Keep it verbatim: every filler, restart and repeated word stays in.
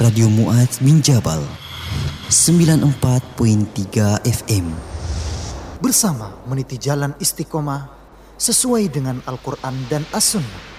Radio Muaz bin Jabal sembilan puluh empat perpuluhan tiga F M. Bersama meniti jalan istiqomah sesuai dengan Al-Quran dan As-Sunnah.